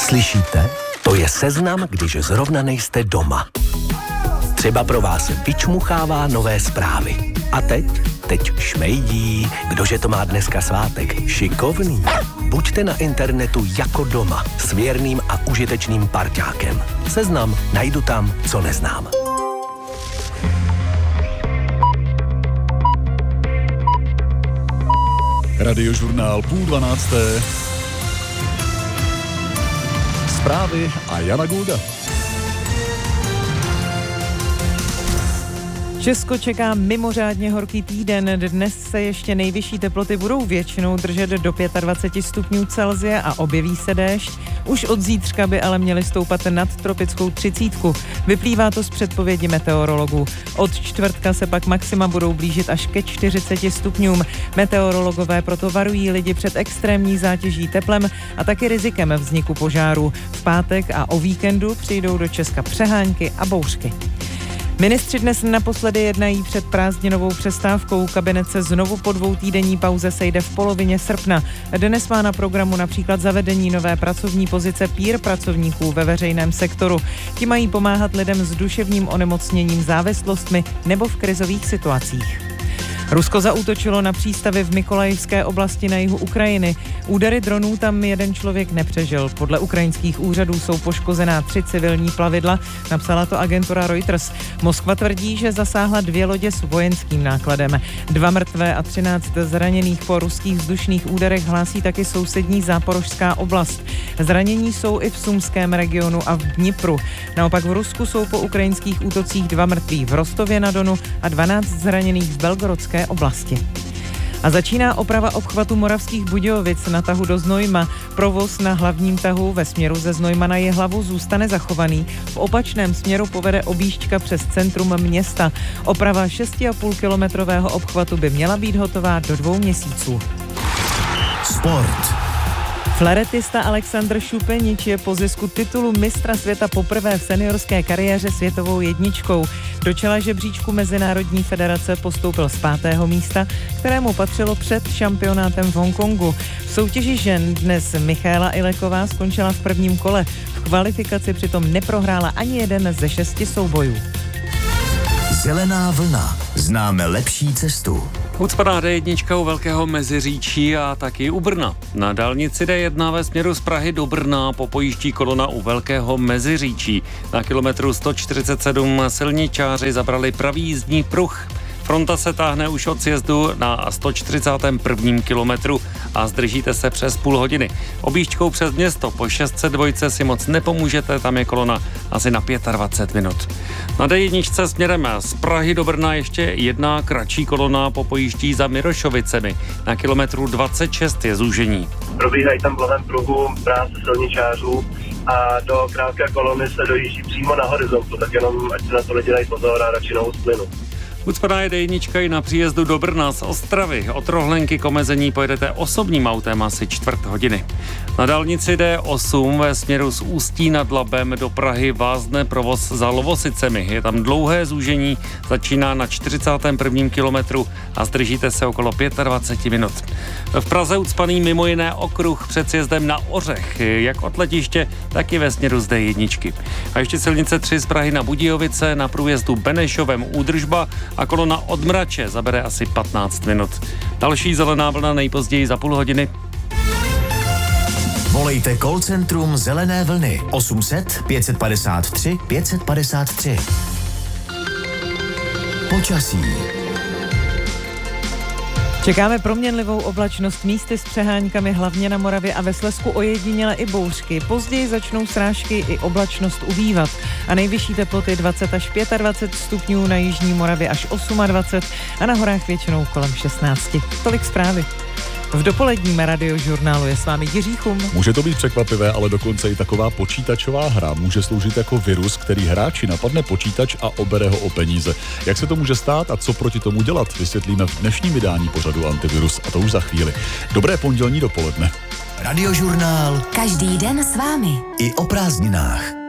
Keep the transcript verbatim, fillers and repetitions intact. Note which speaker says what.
Speaker 1: Slyšíte? To je seznam, když zrovna nejste doma. Třeba pro vás vyčmuchává nové zprávy. A teď? Teď šmejdí. Kdože to má dneska svátek? Šikovný. Buďte na internetu jako doma. S věrným a užitečným parťákem. Seznam najdu tam, co neznám.
Speaker 2: Radiožurnál půl dvanácté. Zprávy a Jana Gulda.
Speaker 3: Česko čeká mimořádně horký týden. Dnes se ještě nejvyšší teploty budou většinou držet do dvacet pět stupňů Celsia a objeví se déšť. Už od zítřka by ale měly stoupat nad tropickou třicítku. Vyplývá to z předpovědi meteorologů. Od čtvrtka se pak maxima budou blížit až ke čtyřiceti stupňům. Meteorologové proto varují lidi před extrémní zátěží teplem a taky rizikem vzniku požáru. V pátek a o víkendu přijdou do Česka přehánky a bouřky. Ministři dnes naposledy jednají před prázdninovou přestávkou. Kabinet se znovu po dvoutýdenní pauze sejde v polovině srpna. Dnes má na programu například zavedení nové pracovní pozice peer pracovníků ve veřejném sektoru. Ti mají pomáhat lidem s duševním onemocněním, závislostmi nebo v krizových situacích. Rusko zaútočilo na přístavy v Mykolajivské oblasti na jihu Ukrajiny. Údery dronů tam jeden člověk nepřežil. Podle ukrajinských úřadů jsou poškozená tři civilní plavidla, napsala to agentura Reuters. Moskva tvrdí, že zasáhla dvě lodě s vojenským nákladem. Dva mrtvé a třináct zraněných po ruských vzdušných úderech hlásí taky sousední Záporožská oblast. Zranění jsou i v Sumském regionu a v Dnipru. Naopak v Rusku jsou po ukrajinských útocích dva mrtví v Rostově na Donu a dvanáct zraněných v Belgorodské oblasti. A začíná oprava obchvatu Moravských Budějovic na tahu do Znojma. Provoz na hlavním tahu ve směru ze Znojma na Jihlavu zůstane zachovaný. V opačném směru povede objížďka přes centrum města. Oprava šest a půl kilometrového obchvatu by měla být hotová do dvou měsíců.
Speaker 1: Sport.
Speaker 3: Flaretista Alexandr Šupenič je po zisku titulu mistra světa poprvé v seniorské kariéře světovou jedničkou. Do čela žebříčku Mezinárodní federace postoupil z pátého místa, kterému patřilo před šampionátem v Hongkongu. V soutěži žen dnes Michaela Ileková skončila v prvním kole. V kvalifikaci přitom neprohrála ani jeden ze šesti soubojů.
Speaker 1: Zelená vlna. Známe lepší cestu.
Speaker 4: Ucpaná dé jedna u Velkého Meziříčí a taky u Brna. Na dálnici dé jedna ve směru z Prahy do Brna popojíždí kolona u Velkého Meziříčí. Na kilometru sto čtyřicet sedm silničáři zabrali pravý jízdní pruh. Fronta se táhne už od sjezdu na sto čtyřicátém prvním kilometru a zdržíte se přes půl hodiny. Objížďkou přes město po šest set dva si moc nepomůžete, tam je kolona asi na dvacet pět minut. Na dé jedna směrem z Prahy do Brna ještě jedna kratší kolona popojíždí za Mirošovicemi. Na kilometru dvacet šest je zúžení.
Speaker 5: Probíhají tam v levém pruhu práce silničářů a do krátké kolony se dojíždí přímo na horizontu, tak jenom ať se na to lidi dají pozor a radši nohu splynu.
Speaker 4: Ucpaná je dé jedna i na příjezdu do Brna z Ostravy. Od Rohlenky k omezení pojedete osobním autem asi čtvrt hodiny. Na dálnici dé osm ve směru z Ústí nad Labem do Prahy vázne provoz za Lovosicemi. Je tam dlouhé zúžení, začíná na čtyřicátém prvním kilometru a zdržíte se okolo dvacet pět minut. V Praze ucpaný mimo jiné okruh před sjezdem na Ořech, jak od letiště, tak i ve směru z dé jedna. A ještě silnice tři z Prahy na Budějovice na průjezdu Benešovem údržba a kolona od Mrače zabere asi patnáct minut. Další zelená vlna nejpozději za půl hodiny.
Speaker 1: Volejte call centrum Zelené vlny osm set pět padesát tři pět padesát tři. Počasí.
Speaker 3: Čekáme proměnlivou oblačnost, místy s přeháňkami hlavně na Moravě a ve Slezsku ojediněle i bouřky. Později začnou srážky i oblačnost ubývat a nejvyšší teploty dvacet až dvacet pět stupňů, na jižní Moravě až dvacet osm a na horách většinou kolem šestnáct. Tolik zprávy. V dopoledním radiožurnálu je s vámi Jiří Chum.
Speaker 2: Může to být překvapivé, ale dokonce i taková počítačová hra může sloužit jako virus, který hráči napadne počítač a obere ho o peníze. Jak se to může stát a co proti tomu dělat, vysvětlíme v dnešním vydání pořadu Antivirus, a to už za chvíli. Dobré pondělní dopoledne.
Speaker 1: Radiožurnál.
Speaker 6: Každý den s vámi.
Speaker 1: I o prázdninách.